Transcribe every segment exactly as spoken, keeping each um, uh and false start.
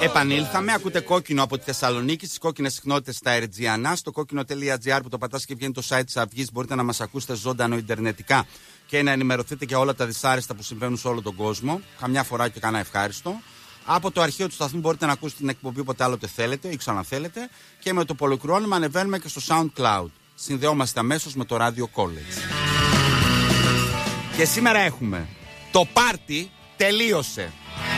Επανήλθαμε, ακούτε Κόκκινο από τη Θεσσαλονίκη, στις κόκκινες συχνότητες στα Ερτζιανά, στο κόκκινο τελεία τζι άρ που το πατάς και βγαίνει το site της Αυγής. Μπορείτε να μας ακούσετε ζωντανό ιντερνετικά και να ενημερωθείτε για όλα τα δυσάρεστα που συμβαίνουν σε όλο τον κόσμο. Καμιά φορά και κανένα ευχάριστο. Από το αρχείο του σταθμού μπορείτε να ακούσετε την εκπομπή όποτε άλλοτε θέλετε ή ξαναθέλετε. Και με το πολυκρόνημα ανεβαίνουμε και στο SoundCloud. Συνδεόμαστε αμέσως με το Radio College. Και σήμερα έχουμε το πάρτι τελείωσε.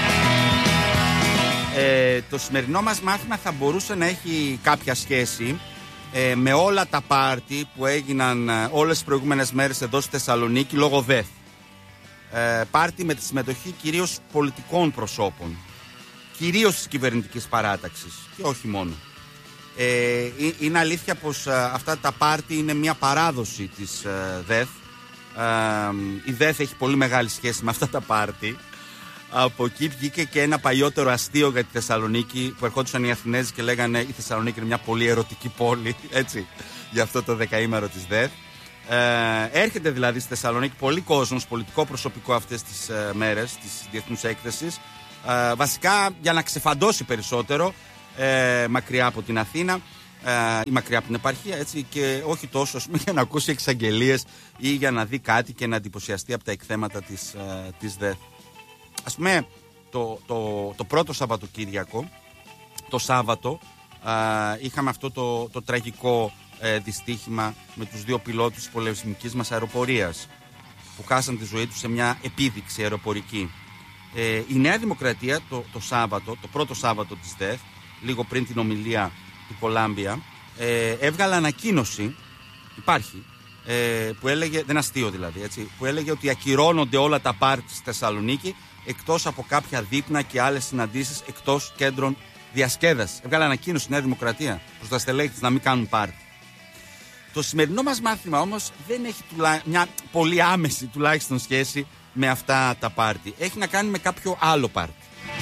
Ε, το σημερινό μας μάθημα θα μπορούσε να έχει κάποια σχέση ε, με όλα τα πάρτι που έγιναν ε, όλες τις προηγούμενες μέρες εδώ στη Θεσσαλονίκη λόγω ΔΕΘ. Ε, πάρτι με τη συμμετοχή κυρίως πολιτικών προσώπων, κυρίως της κυβερνητικής παράταξης και όχι μόνο. Ε, είναι αλήθεια πως ε, αυτά τα πάρτι είναι μια παράδοση της ε, ΔΕΘ. Ε, η ΔΕΘ έχει πολύ μεγάλη σχέση με αυτά τα πάρτι. Από εκεί βγήκε και ένα παλιότερο αστείο για τη Θεσσαλονίκη που ερχόντουσαν οι Αθηνέζοι και λέγανε η Θεσσαλονίκη είναι μια πολύ ερωτική πόλη, έτσι, για αυτό το δεκαήμερο της ΔΕΘ. Ε, έρχεται δηλαδή στη Θεσσαλονίκη πολύ κόσμος, πολιτικό προσωπικό αυτές τις ε, μέρες της διεθνούς έκθεσης, ε, βασικά για να ξεφαντώσει περισσότερο ε, μακριά από την Αθήνα ε, ή μακριά από την επαρχία, έτσι, και όχι τόσο ας πούμε, για να ακούσει εξαγγελίες ή για να δει κάτι και να εντυπωσιαστεί από τα εκθέματα της, ε, της ΔΕΘ. Ας πούμε, το, το, το πρώτο Σαββατοκύριακο, το Σάββατο, α, είχαμε αυτό το, το τραγικό ε, δυστύχημα με τους δύο πιλότους της πολεμικής μας αεροπορίας που χάσαν τη ζωή τους σε μια επίδειξη αεροπορική. Ε, η Νέα Δημοκρατία το, το Σάββατο, το πρώτο Σάββατο της ΔΕΘ, λίγο πριν την ομιλία του Κολάμπια, ε, έβγαλε ανακοίνωση, υπάρχει, ε, που έλεγε, δεν είναι αστείο δηλαδή, έτσι, που έλεγε ότι ακυρώνονται όλα τα πάρτι στη Θεσσαλονίκη εκτός από κάποια δείπνα και άλλες συναντήσεις εκτός κέντρων διασκέδασης. Έβγαλε ανακοίνωση η Νέα Δημοκρατία προς τα στελέχη της να μην κάνουν πάρτι. Το σημερινό μας μάθημα όμως δεν έχει τουλά... μια πολύ άμεση τουλάχιστον σχέση με αυτά τα πάρτι. Έχει να κάνει με κάποιο άλλο πάρτι.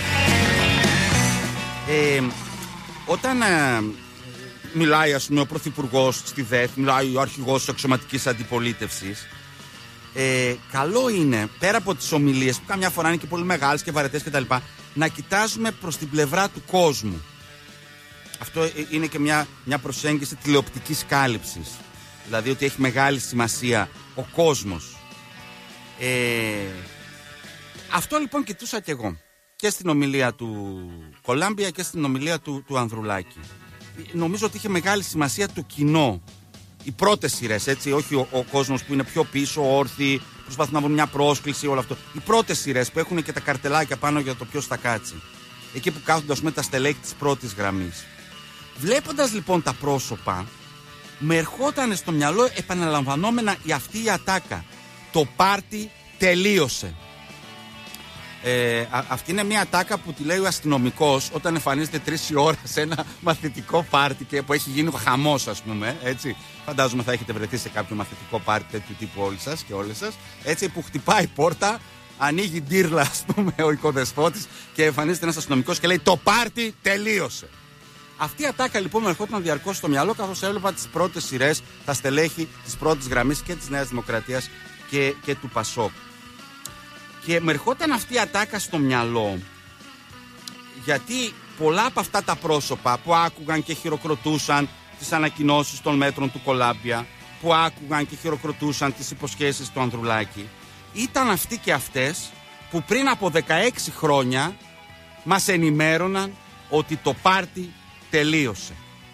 Ε, όταν ε, μιλάει ας πούμε ο Πρωθυπουργός στη ΔΕΘ, μιλάει ο αρχηγός της αξιωματικής αντιπολίτευσης, Ε, καλό είναι πέρα από τις ομιλίες που καμιά φορά είναι και πολύ μεγάλες και βαρετές κτλ. Να κοιτάζουμε προς την πλευρά του κόσμου. Αυτό είναι και μια, μια προσέγγιση τηλεοπτικής κάλυψης. Δηλαδή ότι έχει μεγάλη σημασία ο κόσμος. Ε, αυτό λοιπόν κοιτούσα και εγώ και στην ομιλία του Κολάμπια και στην ομιλία του, του Ανδρουλάκη. Νομίζω ότι είχε μεγάλη σημασία το κοινό. Οι πρώτες σειρές, έτσι, όχι ο, ο κόσμος που είναι πιο πίσω, όρθιοι, προσπαθούν να βρουν μια πρόσκληση, όλο αυτό. Οι πρώτες σειρές που έχουν και τα καρτελάκια πάνω για το ποιος θα κάτσει. Εκεί που κάθονται, ας πούμε, τα στελέχη της πρώτης γραμμής. Βλέποντας λοιπόν τα πρόσωπα, με ερχόταν στο μυαλό επαναλαμβανόμενα η αυτή η ατάκα. Το πάρτι τελείωσε. Ε, α, αυτή είναι μια ατάκα που τη λέει ο αστυνομικός όταν εμφανίζεται τρεις η ώρα σε ένα μαθητικό πάρτι και που έχει γίνει χαμός, ας πούμε, έτσι. Φαντάζομαι θα έχετε βρεθεί σε κάποιο μαθητικό πάρτι τέτοιου τύπου όλοι σας και όλες σας, έτσι, που χτυπάει η πόρτα, ανοίγει ντύρλα, ας πούμε, ο οικοδεσπότης και εμφανίζεται ένας αστυνομικός και λέει το πάρτι τελείωσε. Αυτή η ατάκα λοιπόν με ερχόταν διαρκώς στο μυαλό καθώς έβλεπα τις πρώτες σειρές, τα στελέχη της πρώτης γραμμής και της Νέας Δημοκρατίας και, και του Πασόκ. Και με ερχόταν αυτή η ατάκα στο μυαλό γιατί πολλά από αυτά τα πρόσωπα που άκουγαν και χειροκροτούσαν τις ανακοινώσεις των μέτρων του Κολάμπια, που άκουγαν και χειροκροτούσαν τις υποσχέσεις του Ανδρουλάκη, ήταν αυτοί και αυτές που πριν από δεκαέξι χρόνια μας ενημέρωναν ότι το πάρτι τελείωσε.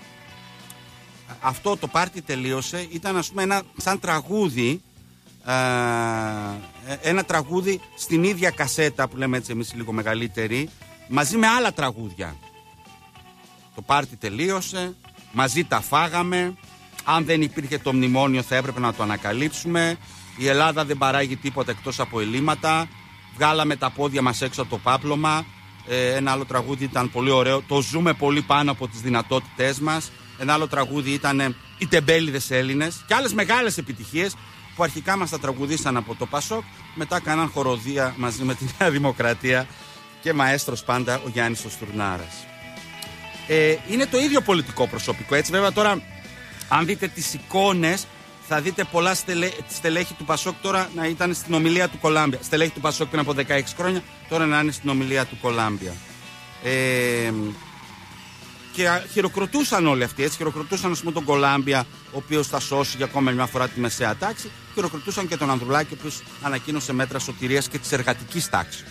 Αυτό το πάρτι τελείωσε ήταν, ας πούμε, ένα σαν τραγούδι, α, ένα τραγούδι στην ίδια κασέτα που λέμε έτσι εμείς λίγο μεγαλύτεροι, μαζί με άλλα τραγούδια. Το πάρτι τελείωσε, μαζί τα φάγαμε, αν δεν υπήρχε το μνημόνιο θα έπρεπε να το ανακαλύψουμε, η Ελλάδα δεν παράγει τίποτα εκτός από ελλείμματα, βγάλαμε τα πόδια μας έξω από το πάπλωμα. Ε, ένα άλλο τραγούδι ήταν πολύ ωραίο, το ζούμε πολύ πάνω από τις δυνατότητές μας. Ένα άλλο τραγούδι ήταν οι τεμπέληδες Έλληνες και άλλες μεγάλες επιτυχίες που αρχικά μας τα τραγουδήσαν από το Πασόκ, μετά κάναν χοροδία μαζί με τη Νέα Δημοκρατία και μαέστρος πάντα ο Γιάννης ο Στουρνάρας. Ε, είναι το ίδιο πολιτικό προσωπικό, έτσι. Βέβαια τώρα αν δείτε τις εικόνες θα δείτε πολλά στελέ, στελέχη του Πασόκ τώρα να ήταν στην ομιλία του Κολάμπια. Στελέχη του Πασόκ πριν από δεκαέξι χρόνια, τώρα να είναι στην ομιλία του Κολάμπια. Ε, και χειροκροτούσαν όλοι αυτοί, έτσι. Χειροκροτούσαν, ας πούμε, τον Κολάμπια, ο οποίος θα σώσει για ακόμα μια φορά τη μεσαία τάξη. Χειροκροτούσαν και τον Ανδρουλάκη, ο οποίος ανακοίνωσε μέτρα σωτηρίας και της εργατικής τάξης.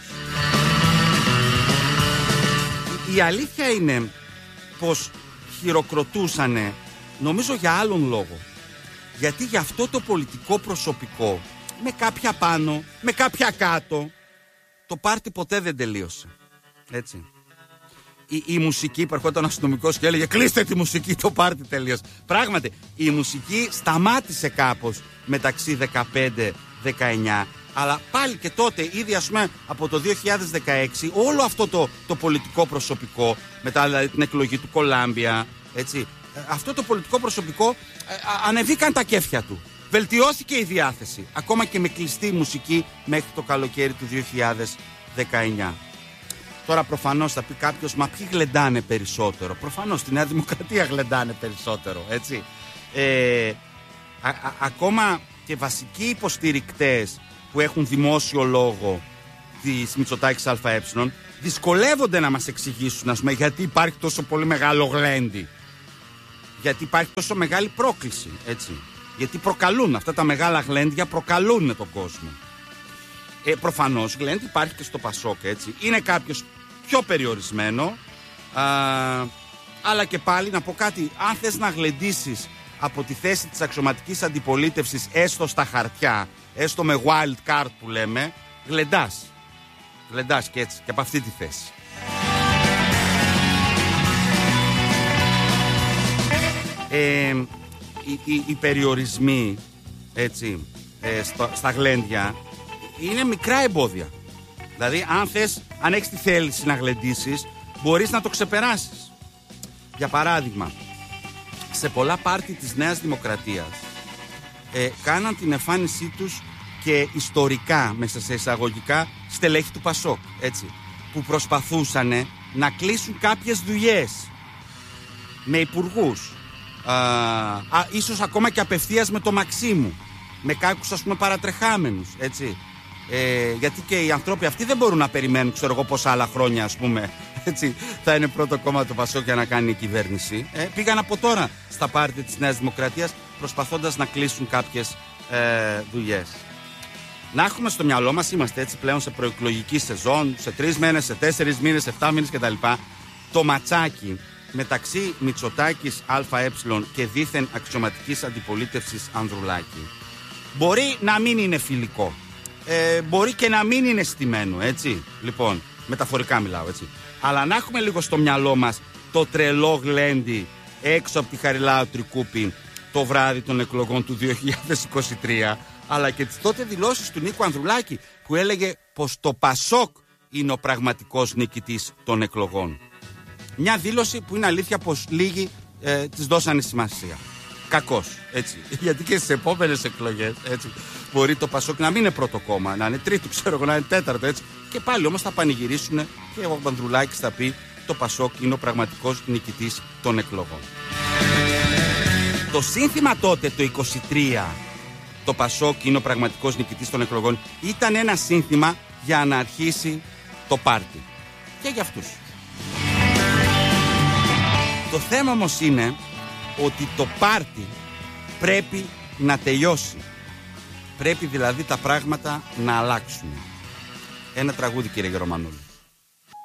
Η αλήθεια είναι πως χειροκροτούσανε, νομίζω για άλλον λόγο. Γιατί για αυτό το πολιτικό προσωπικό, με κάποια πάνω, με κάποια κάτω, το πάρτι ποτέ δεν τελείωσε. Έτσι. Η, η μουσική, που ερχόταν ο αστυνομικός και έλεγε κλείστε τη μουσική, το πάρτι τελείωσε. Πράγματι, η μουσική σταμάτησε κάπως μεταξύ δεκαπέντε δεκαεννιά. Αλλά πάλι και τότε, ήδη ας πούμε από το δύο χιλιάδες δεκαέξι, όλο αυτό το, το πολιτικό προσωπικό, μετά δηλαδή την εκλογή του Κολάμπια, έτσι, αυτό το πολιτικό προσωπικό ε, ανεβήκαν τα κέφια του. Βελτιώθηκε η διάθεση, ακόμα και με κλειστή μουσική μέχρι το καλοκαίρι του δύο χιλιάδες δεκαεννιά. Τώρα προφανώς θα πει κάποιος, μα ποιοι γλεντάνε περισσότερο? Προφανώς στη Νέα Δημοκρατία γλεντάνε περισσότερο, έτσι. Ε, α, α, ακόμα και βασικοί υποστηρικτές που έχουν δημόσιο λόγο της Μητσοτάκης ΑΕ δυσκολεύονται να μας εξηγήσουν, ας πούμε, γιατί υπάρχει τόσο πολύ μεγάλο γλέντι. Γιατί υπάρχει τόσο μεγάλη πρόκληση, έτσι. Γιατί προκαλούν, αυτά τα μεγάλα γλέντια προκαλούν τον κόσμο. Ε, προφανώς γλέντι υπάρχει και στο Πασόκ, έτσι. Είναι κάποιος πιο περιορισμένο, α, αλλά και πάλι να πω κάτι, αν θες να γλεντήσεις από τη θέση της αξιωματικής αντιπολίτευσης, έστω στα χαρτιά, έστω με wild card που λέμε, γλεντάς. Γλεντάς και έτσι, και από αυτή τη θέση. Ε, οι, οι, οι περιορισμοί, έτσι, ε, στο, στα γλέντια είναι μικρά εμπόδια. Δηλαδή, αν θες, αν έχεις τη θέληση να γλεντήσεις, μπορείς να το ξεπεράσεις. Για παράδειγμα, σε πολλά πάρτι της Νέας Δημοκρατίας ε, κάναν την εμφάνισή τους και ιστορικά, μέσα σε εισαγωγικά, στελέχη του Πασόκ, έτσι, που προσπαθούσαν να κλείσουν κάποιες δουλειές με υπουργούς, α, α, ίσως ακόμα και απευθείας με το Μαξίμου, με κάποιους, ας πούμε, παρατρεχάμενους, έτσι. Ε, γιατί και οι ανθρώποι αυτοί δεν μπορούν να περιμένουν, ξέρω εγώ, πόσα άλλα χρόνια, ας πούμε, έτσι, θα είναι πρώτο κόμμα το Πασόκ για να κάνει η κυβέρνηση. Ε, πήγαν από τώρα στα πάρτι της Νέας Δημοκρατίας προσπαθώντας να κλείσουν κάποιες ε, δουλειές. Να έχουμε στο μυαλό μας, είμαστε έτσι πλέον σε προεκλογική σεζόν, σε τρεις μήνες, σε τέσσερις μήνες, σε εφτά μήνες κτλ. Το ματσάκι μεταξύ Μητσοτάκης ΑΕ και δίθεν αξιωματικής αντιπολίτευσης Ανδρουλάκη μπορεί να μην είναι φιλικό. Ε, μπορεί και να μην είναι στημένο, έτσι. Λοιπόν, μεταφορικά μιλάω, έτσι. Αλλά να έχουμε λίγο στο μυαλό μας το τρελό γλέντι έξω από τη Χαριλάου Τρικούπη το βράδυ των εκλογών του δύο χιλιάδες είκοσι τρία, αλλά και τις τότε δηλώσεις του Νίκου Ανδρουλάκη που έλεγε πως το Πασόκ είναι ο πραγματικός νικητής των εκλογών. Μια δήλωση που είναι αλήθεια πως λίγοι ε, της δώσανε σημασία. Κακός, έτσι. Γιατί και στις επόμενες εκλογές, έτσι, μπορεί το Πασόκ να μην είναι πρώτο κόμμα, να είναι τρίτο, ξέρω εγώ, να είναι τέταρτο, έτσι. Και πάλι όμως θα πανηγυρίσουν και ο Ανδρουλάκης θα πει το Πασόκ είναι ο πραγματικός νικητής των εκλογών. Το σύνθημα τότε, το είκοσι τρία, το Πασόκ είναι ο πραγματικός νικητής των εκλογών, ήταν ένα σύνθημα για να αρχίσει το πάρτι. Και για αυτούς. Το θέμα όμως είναι ότι το πάρτι πρέπει να τελειώσει. Πρέπει δηλαδή τα πράγματα να αλλάξουν. Ένα τραγούδι, κύριε Γερομανόλη.